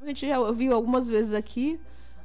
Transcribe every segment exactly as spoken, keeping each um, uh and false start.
A gente já ouviu algumas vezes aqui.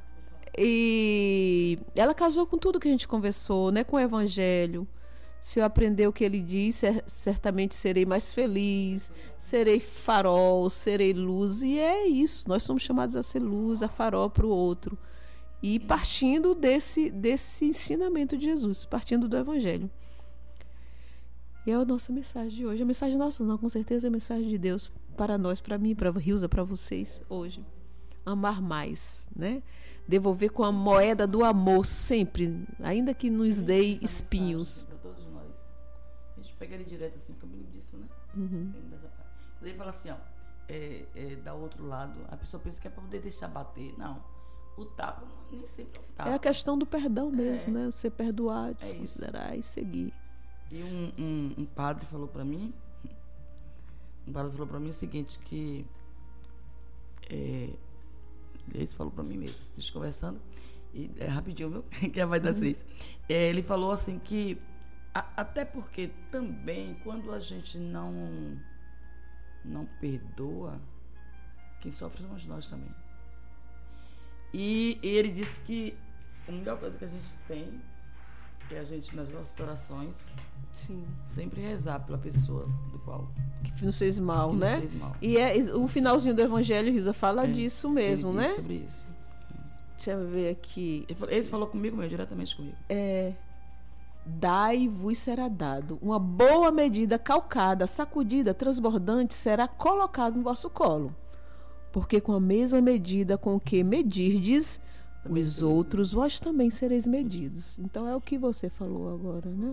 E ela casou com tudo que a gente conversou, né? Com o Evangelho. Se eu aprender o que ele diz, certamente serei mais feliz, serei farol, serei luz. E é isso, nós somos chamados a ser luz, a farol para o outro. E partindo desse, desse ensinamento de Jesus, partindo do Evangelho. E é a nossa mensagem de hoje. A mensagem nossa, não, com certeza é a mensagem de Deus para nós, para mim, para a Rilza, para vocês hoje. Amar mais, né? Devolver com a moeda do amor sempre, ainda que nos dê espinhos. Para todos nós. A gente pega ele direto assim, fica bem disso, né? Uhum. Ele fala assim, ó, é, é, da outro lado, a pessoa pensa que é para poder deixar bater. Não. O tapa nem sempre é o tapa. É a questão do perdão mesmo, é, né? Você perdoar, desconsiderar é e seguir. E um, um, um padre falou para mim, um padre falou para mim o seguinte, que é, ele falou para mim mesmo, a gente conversando, e é rapidinho, viu? Que vai dar seis. É, ele falou assim que, a, até porque também, quando a gente não, não perdoa, quem sofre somos nós também. E, e ele disse que a melhor coisa que a gente tem é a gente, nas nossas orações, sim, sempre rezar pela pessoa do qual que nos fez mal, que né? Nos fez mal. E é, o finalzinho do Evangelho, Rilza, fala é, disso mesmo, ele né? Diz sobre isso. Deixa eu ver aqui. Ele falou, esse falou comigo mesmo, diretamente comigo. É, dai-vos será dado. Uma boa medida, calcada, sacudida, transbordante, será colocada no vosso colo. Porque com a mesma medida com que medirdes também os outros, vós também sereis medidos. Então é o que você falou agora, né?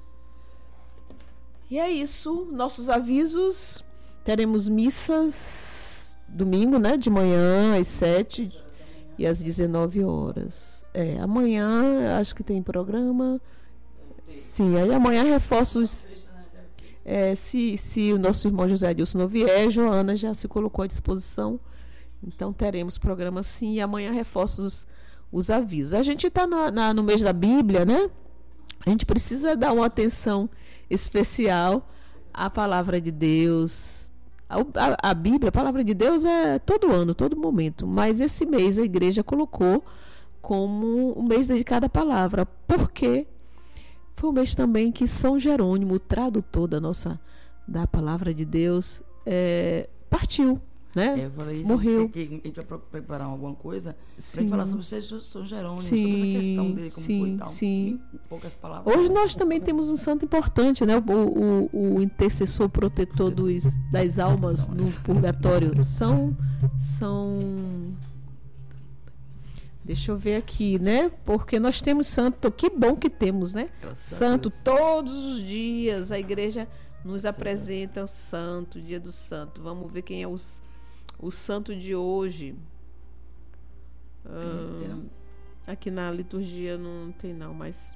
E é isso. Nossos avisos. Teremos missas domingo, né? De manhã às sete e às dezenove horas. É, amanhã acho que tem programa. Sim, aí amanhã reforço os... É, se, se o nosso irmão José Adilson não vier, Joana já se colocou à disposição. Então teremos programa sim. E amanhã reforço os, os avisos. A gente está no mês da Bíblia, né? A gente precisa dar uma atenção especial à palavra de Deus. A, a, a Bíblia, a palavra de Deus é todo ano, todo momento. Mas esse mês a igreja colocou como um mês dedicado à palavra. Por quê? Foi um mês também que São Jerônimo, o tradutor da nossa da palavra de Deus, é, partiu, né? É, eu falei isso, morreu. Que a gente vai preparar alguma coisa para falar sobre São Jerônimo, sim, sobre essa questão dele, como sim, foi e tal. Sim. Em poucas palavras. Hoje nós também temos um santo importante, né? O, o, o intercessor protetor dos, das almas no purgatório. São, são Deixa eu ver aqui, né? Porque nós temos santo, que bom que temos, né? Santo todos os dias. A igreja nos apresenta o santo, o dia do santo. Vamos ver quem é os, o santo de hoje. Hum, aqui na liturgia não tem não, mas...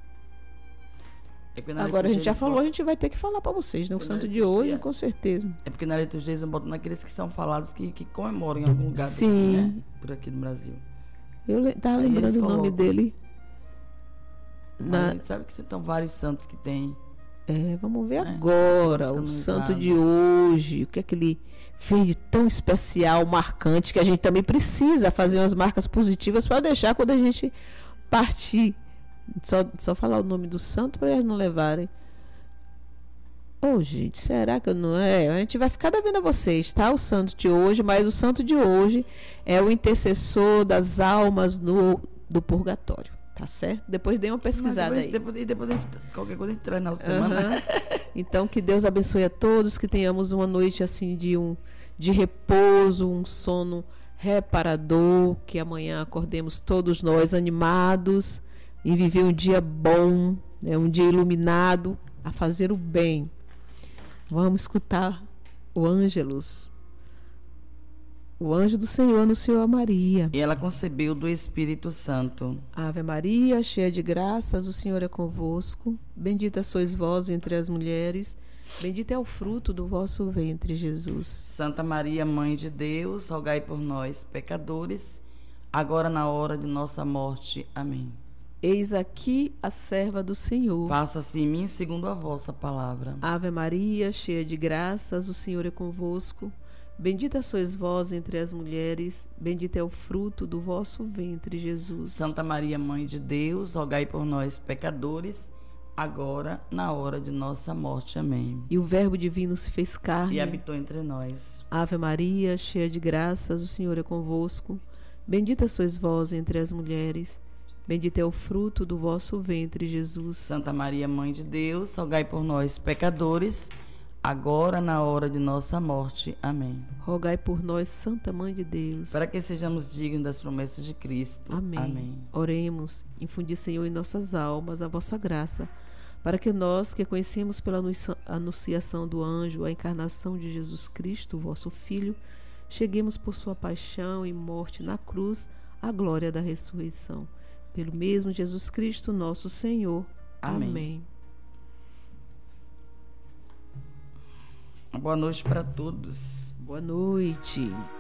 É agora a gente já falou, a gente vai ter que falar para vocês, né? O santo de hoje, com certeza. É porque na liturgia eles botam naqueles que são falados que, que comemoram em algum lugar. Sim. Aqui, né? Por aqui no Brasil. Eu estava lembrando o nome dele. Na... A gente sabe que são vários santos que tem. É, vamos ver é, agora o santo de hoje. O que é que ele fez de tão especial, marcante, que a gente também precisa fazer umas marcas positivas para deixar quando a gente partir. Só, só falar o nome do santo para eles não levarem. Ô, oh, gente, será que eu não é? A gente vai ficar devendo a vocês, tá? O santo de hoje, mas o santo de hoje é o intercessor das almas no, do purgatório, tá certo? Depois dê uma pesquisada depois, aí. Depois, e depois a gente, qualquer coisa a gente traz na outra semana. Uhum. Então, que Deus abençoe a todos, que tenhamos uma noite assim de, um, de repouso, um sono reparador, que amanhã acordemos todos nós animados e viver um dia bom, né? Um dia iluminado a fazer o bem. Vamos escutar o Ângelus. O anjo do Senhor anunciou a Maria. E ela concebeu do Espírito Santo. Ave Maria, cheia de graças, o Senhor é convosco. Bendita sois vós entre as mulheres. Bendito é o fruto do vosso ventre, Jesus. Santa Maria, Mãe de Deus, rogai por nós, pecadores, agora na hora de nossa morte. Amém. Eis aqui a serva do Senhor. Faça-se em mim segundo a vossa palavra. Ave Maria, cheia de graças, o Senhor é convosco. Bendita sois vós entre as mulheres, bendito é o fruto do vosso ventre, Jesus. Santa Maria, Mãe de Deus, rogai por nós, pecadores, agora, na hora de nossa morte. Amém. E o Verbo divino se fez carne e habitou entre nós. Ave Maria, cheia de graças, o Senhor é convosco. Bendita sois vós entre as mulheres, bendito é o fruto do vosso ventre, Jesus. Santa Maria, Mãe de Deus, rogai por nós, pecadores, agora na hora de nossa morte. Amém. Rogai por nós, Santa Mãe de Deus, para que sejamos dignos das promessas de Cristo. Amém. Amém. Oremos. Infundi, Senhor, em nossas almas a vossa graça, para que nós, que conhecemos pela anunciação do anjo a encarnação de Jesus Cristo, vosso Filho, cheguemos por sua paixão e morte na cruz à glória da ressurreição. Pelo mesmo Jesus Cristo, nosso Senhor. Amém. Amém. Boa noite para todos. Boa noite.